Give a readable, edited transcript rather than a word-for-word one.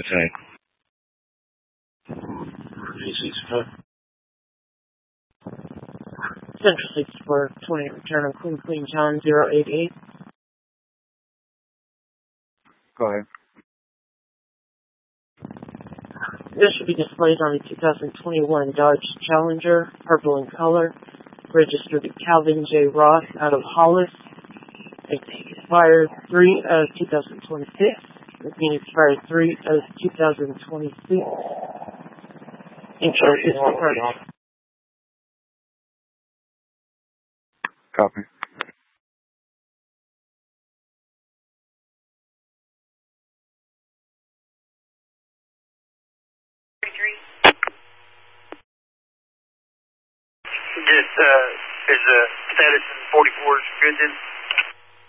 Okay. Central 64, 20 return on Queen John 088. Go ahead. This should be displayed on the 2021 Dodge Challenger, purple in color, registered to Calvin J. Ross out of Hollis. Expired 3 of 2026. Meaning expired 3 of 2026. Insurance is required. Copy. Just, is the status in 44 good then?